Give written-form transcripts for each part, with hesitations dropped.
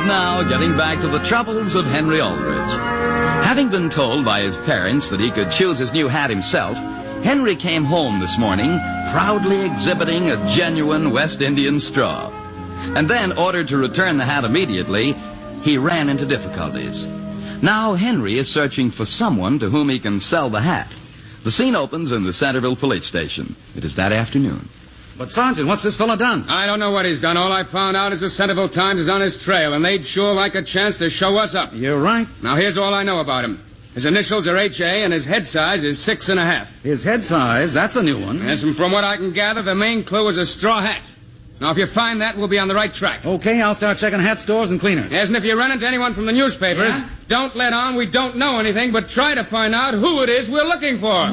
now, getting back to the troubles of Henry Aldrich. Having been told by his parents that he could choose his new hat himself, Henry came home this morning proudly exhibiting a genuine West Indian straw. And then, ordered to return the hat immediately, he ran into difficulties. Now Henry is searching for someone to whom he can sell the hat. The scene opens in the Centerville police station. It is that afternoon. But, Sergeant, what's this fella done? I don't know what he's done. All I found out is the Centerville Times is on his trail, and they'd sure like a chance to show us up. You're right. Now, here's all I know about him. His initials are H.A., and his head size is 6.5. His head size, that's a new one. Yes, and from what I can gather, the main clue is a straw hat. Now, if you find that, we'll be on the right track. Okay, I'll start checking hat stores and cleaners. Yes, and if you run into anyone from the newspapers, don't let on we don't know anything, but try to find out who it is we're looking for.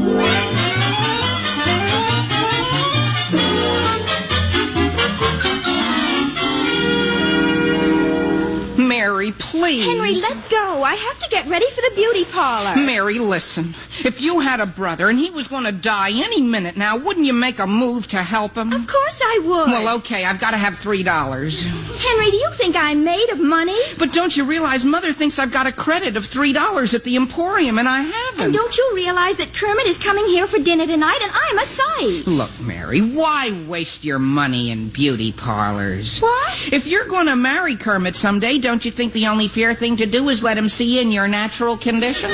Mary, please. Henry, let go. I have to get ready for the beauty parlor. Mary, listen. If you had a brother and he was going to die any minute now, wouldn't you make a move to help him? Of course I would. Well, okay, I've got to have $3. Henry, do you think I'm made of money? But don't you realize Mother thinks I've got a credit of $3 at the Emporium, and I haven't. And don't you realize that Kermit is coming here for dinner tonight, and I'm a sight? Look, Mary, why waste your money in beauty parlors? What? If you're going to marry Kermit someday, don't you think the only fair thing to do is let him see you in your natural condition?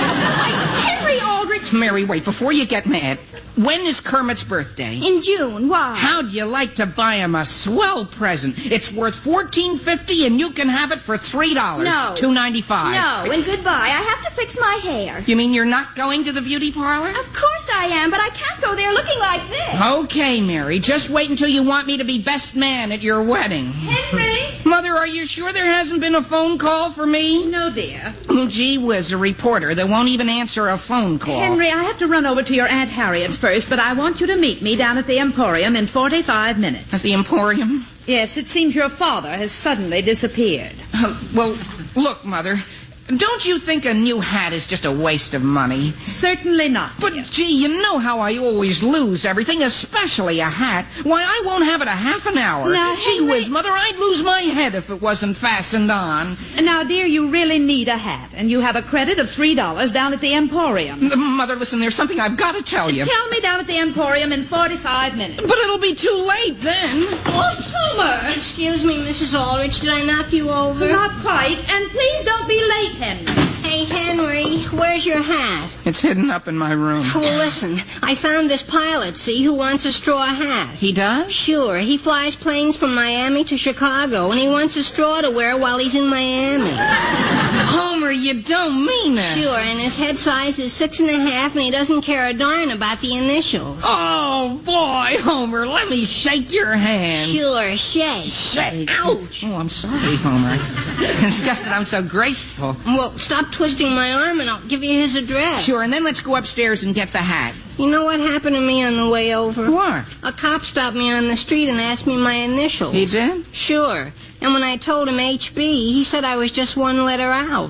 Henry Aldrich! Mary, wait, before you get mad, when is Kermit's birthday? In June. Why? How'd you like to buy him a swell present? It's worth $14.50 and you can have it for $3. No. $2.95. No, and goodbye. I have to fix my hair. You mean you're not going to the beauty parlor? Of course I am, but I can't go there looking like this. Okay, Mary, just wait until you want me to be best man at your wedding. Henry? Mother, are you sure there hasn't been a phone call for me? No, dear. Oh, gee whiz, a reporter that won't even answer a phone call. Henry, I have to run over to your Aunt Harriet's first, but I want you to meet me down at the Emporium in 45 minutes. At the Emporium? Yes, it seems your father has suddenly disappeared. Well, look, Mother, don't you think a new hat is just a waste of money? Certainly not. But, gee, you know how I always lose everything, especially a hat. Why, I won't have it a half an hour. Now, Gee Henry... whiz, Mother, I'd lose my head if it wasn't fastened on. Now, dear, you really need a hat, and you have a credit of $3 down at the Emporium. Mother, listen, there's something I've got to tell you. Tell me down at the Emporium in 45 minutes. But it'll be too late then. Oops, Homer! Excuse me, Mrs. Aldrich, did I knock you over? Not quite, and please don't be late, Henry. Hey, Henry, where's your hat? It's hidden up in my room. Well, listen, I found this pilot, see, who wants a straw hat. He does? Sure, he flies planes from Miami to Chicago, and he wants a straw to wear while he's in Miami. Homer, you don't mean that. Sure, and his head size is 6.5, and he doesn't care a darn about the initials. Oh, boy, Homer, let me shake your hand. Sure, shake. Shake. Ouch. Oh, I'm sorry, Homer. It's just that I'm so graceful. Well, stop twisting my arm, and I'll give you his address. Sure, and then let's go upstairs and get the hat. You know what happened to me on the way over? What? A cop stopped me on the street and asked me my initials. He did? Sure. And when I told him HB, he said I was just one letter out.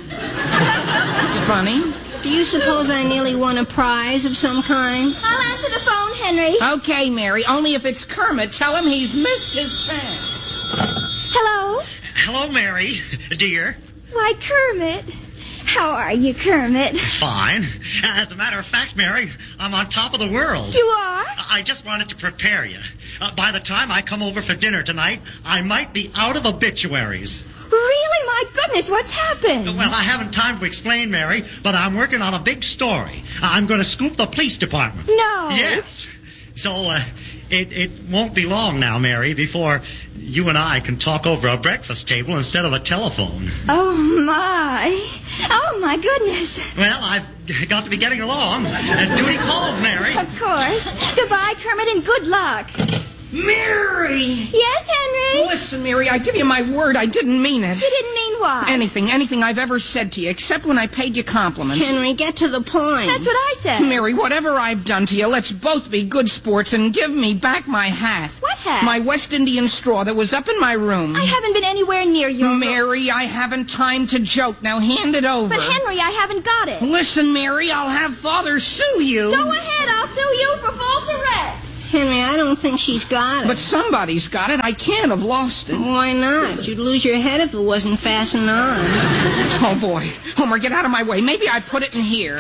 It's funny. Do you suppose I nearly won a prize of some kind? I'll answer the phone, Henry. Okay, Mary, only if it's Kermit. Tell him he's missed his chance. Hello? Hello, Mary, dear. Why, Kermit. How are you, Kermit? Fine. As a matter of fact, Mary, I'm on top of the world. You are? I just wanted to prepare you. By the time I come over for dinner tonight, I might be out of obituaries. Really? My goodness, what's happened? Well, I haven't time to explain, Mary, but I'm working on a big story. I'm going to scoop the police department. No. Yes. So, it won't be long now, Mary, before you and I can talk over a breakfast table instead of a telephone. Oh, my. Oh, my goodness. Well, I've got to be getting along. Duty calls, Mary. Of course. Goodbye, Kermit, and good luck. Mary! Yes, Henry? Listen, Mary, I give you my word, I didn't mean it. You didn't mean what? Anything I've ever said to you, except when I paid you compliments. Henry, get to the point. That's what I said. Mary, whatever I've done to you, let's both be good sports and give me back my hat. What hat? My West Indian straw that was up in my room. I haven't been anywhere near your... Mary, I haven't time to joke. Now hand it over. But, Henry, I haven't got it. Listen, Mary, I'll have Father sue you. Go ahead, I'll sue you for false arrest. Henry, I don't think she's got it. But somebody's got it. I can't have lost it. Why not? You'd lose your head if it wasn't fastened on. Oh, boy. Homer, get out of my way. Maybe I put it in here.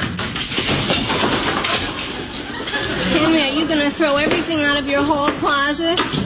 Henry, are you going to throw everything out of your hall closet?